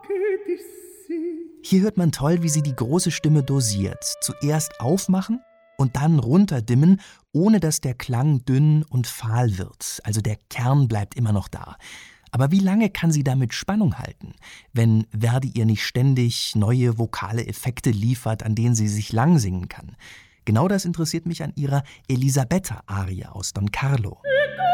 Hier hört man toll, wie sie die große Stimme dosiert. Zuerst aufmachen und dann runterdimmen, ohne dass der Klang dünn und fahl wird. Also der Kern bleibt immer noch da. Aber wie lange kann sie damit Spannung halten, wenn Verdi ihr nicht ständig neue vokale Effekte liefert, an denen sie sich lang singen kann? Genau das interessiert mich an ihrer Elisabetta-Arie aus Don Carlo.